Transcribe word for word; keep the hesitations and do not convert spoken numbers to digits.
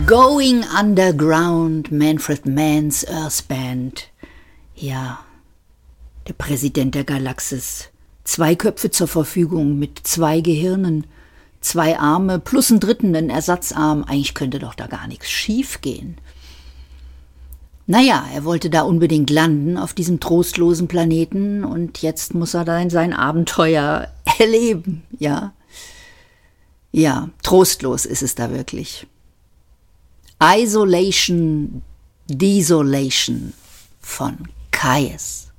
Going Underground, Manfred Mann's Earth Band. Ja, der Präsident der Galaxis. Zwei Köpfe zur Verfügung mit zwei Gehirnen, zwei Arme plus einen dritten, einen Ersatzarm. Eigentlich könnte doch da gar nichts schief gehen. Naja, er wollte da unbedingt landen auf diesem trostlosen Planeten und jetzt muss er dann sein Abenteuer erleben, ja. Ja, trostlos ist es da wirklich. Isolation, Desolation von Kais.